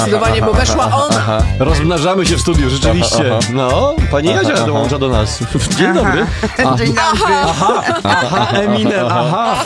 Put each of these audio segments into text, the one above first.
Zdecydowanie, bo weszła ona. Rozmnażamy się w studiu, rzeczywiście. No, pani Jadzia dołącza do nas. Dzień dobry. Dzień dobry. Aha, Eminem, aha.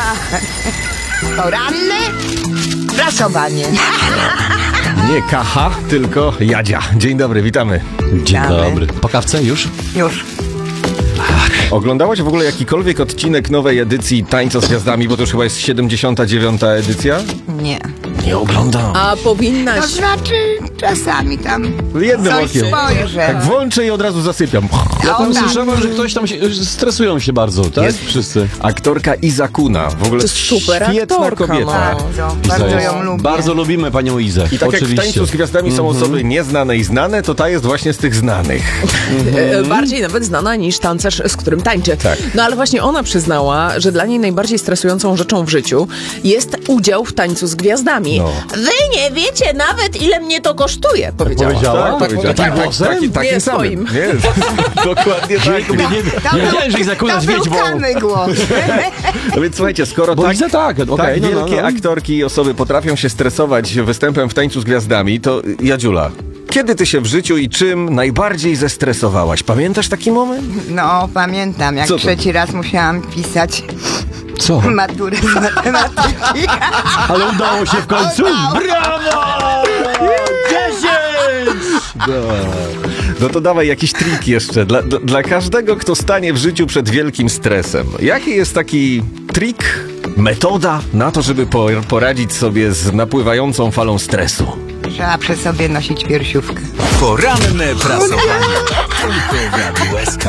Poranne prasowanie. Nie Kacha, tylko Jadzia. Dzień dobry, witamy. Dzień Witamy. dobry. Po kawce już? Już. Oglądałaś w ogóle jakikolwiek odcinek nowej edycji Tańca z Gwiazdami, bo to już chyba jest 79. edycja? Nie. Nie oglądam. A powinnaś. To znaczy czasami tam Jednym coś okiem. spojrzę. Tak włączę i od razu zasypiam. Ja tam O, tak. słyszałem, że ktoś tam stresują się bardzo, tak? Jest. Wszyscy. Aktorka Iza Kuna. W ogóle To jest super świetna aktorka, kobieta. Bardzo Iza ją jest- lubię. Bardzo lubimy panią Izę. I tak jak w oczywiście. Tańcu z Gwiazdami są osoby nieznane i znane, to ta jest właśnie z tych znanych. Bardziej nawet znana niż tancerz, z którym tańczy. Tak. No ale właśnie ona przyznała, że dla niej najbardziej stresującą rzeczą w życiu jest udział w Tańcu z Gwiazdami. No. Wy nie wiecie nawet, ile mnie to kosztuje, powiedziała. powiedziała? powiedziała. Takim głosem? Takim Nie, samym. swoim. Nie, dokładnie tak. Nie wiedziałem, że Iza Kuna To zwiedź, był bo... Kamy głos. No więc słuchajcie, skoro Bo tak, Iza tak, okej, tak no, wielkie no. aktorki i osoby potrafią się stresować występem w Tańcu z Gwiazdami, to Jadziula, kiedy ty się w życiu i czym najbardziej zestresowałaś? Pamiętasz taki moment? No, pamiętam, jak Co to? trzeci raz musiałam pisać Co? maturę z matematyki. Ale udało się w końcu? Udało. Brawo! 10! No to dawaj jakiś trik jeszcze. Dla każdego, kto stanie w życiu przed wielkim stresem. Jaki jest taki trik, metoda na to, żeby poradzić sobie z napływającą falą stresu? Trzeba przy sobie nosić piersiówkę. Poranne prasowanie. Tylko w Radiu SK.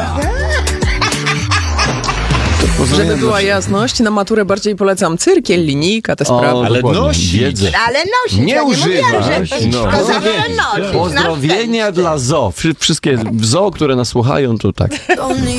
Żeby była jasność, na maturę bardziej polecam cyrkiel, linijka, te sprawy. ale dokładnie. nosić. Wiedzę. Ale nosić, Nie ja nie mówiłam, używasz, że pić, no. tylko zawsze nosić. Pozdrowienia dla ZOO. Wszystkie w ZOO, które nas słuchają, to tak.